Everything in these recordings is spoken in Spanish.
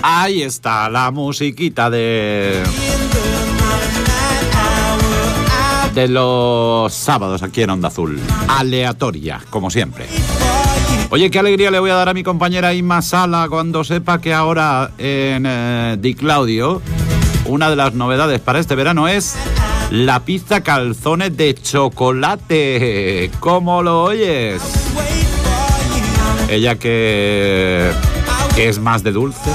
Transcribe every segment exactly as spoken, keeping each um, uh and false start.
Ahí está la musiquita de... de los sábados aquí en Onda Azul. Aleatoria, como siempre. Oye, qué alegría le voy a dar a mi compañera Inma Sala cuando sepa que ahora en eh, Di Claudio una de las novedades para este verano es la pizza calzones de chocolate. ¿Cómo lo oyes? Ella que, que es más de dulce.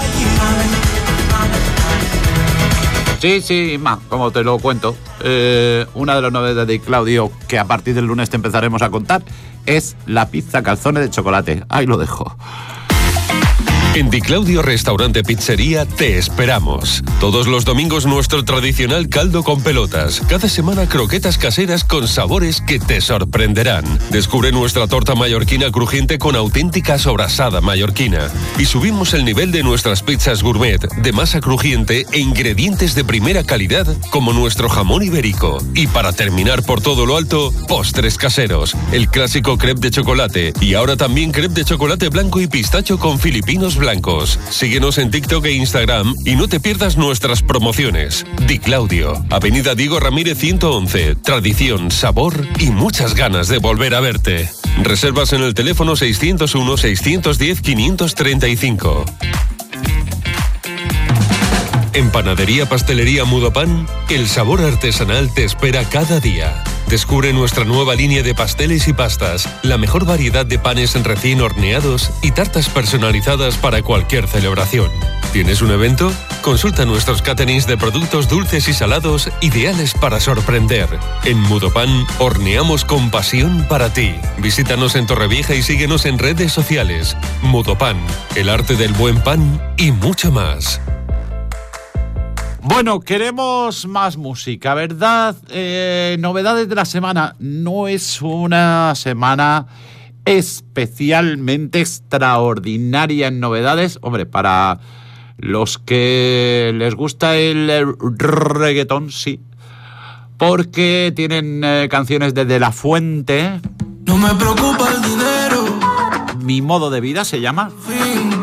Sí, sí, Inma, como te lo cuento, eh, una de las novedades de Claudio que a partir del lunes te empezaremos a contar es la pizza calzones de chocolate. Ahí lo dejo. En Di Claudio Restaurante Pizzería te esperamos. Todos los domingos nuestro tradicional caldo con pelotas. Cada semana croquetas caseras con sabores que te sorprenderán. Descubre nuestra torta mallorquina crujiente con auténtica sobrasada mallorquina. Y subimos el nivel de nuestras pizzas gourmet de masa crujiente e ingredientes de primera calidad como nuestro jamón ibérico. Y para terminar por todo lo alto, postres caseros. El clásico crepe de chocolate y ahora también crepe de chocolate blanco y pistacho con filipinos blancos. Síguenos en TikTok e Instagram y no te pierdas nuestras promociones. Di Claudio, Avenida Diego Ramírez ciento once. Tradición, sabor y muchas ganas de volver a verte. Reservas en el teléfono seiscientos uno, seiscientos diez, quinientos treinta y cinco. En Panadería Pastelería Mudopan, el sabor artesanal te espera cada día. Descubre nuestra nueva línea de pasteles y pastas, la mejor variedad de panes recién horneados y tartas personalizadas para cualquier celebración. ¿Tienes un evento? Consulta nuestros caterings de productos dulces y salados ideales para sorprender. En Mudopan, horneamos con pasión para ti. Visítanos en Torrevieja y síguenos en redes sociales. Mudopan, el arte del buen pan y mucho más. Bueno, queremos más música, ¿verdad? Eh, novedades de la semana. No es una semana especialmente extraordinaria en novedades. Hombre, para los que les gusta el reggaetón, sí. Porque tienen eh, canciones de De La Fuente. No me preocupa el dinero. Mi modo de vida se llama. Fin.